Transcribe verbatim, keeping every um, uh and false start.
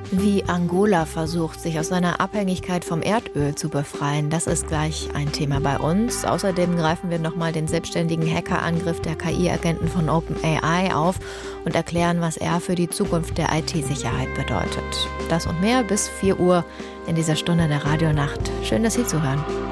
Wie Angola versucht, sich aus seiner Abhängigkeit vom Erdöl zu befreien, das ist gleich ein Thema bei uns. Außerdem greifen wir nochmal den selbstständigen Hackerangriff der K I-Agenten von OpenAI auf und erklären, was er für die Zukunft der I T-Sicherheit bedeutet. Das und mehr bis vier Uhr in dieser Stunde der Radionacht. Schön, dass Sie zuhören.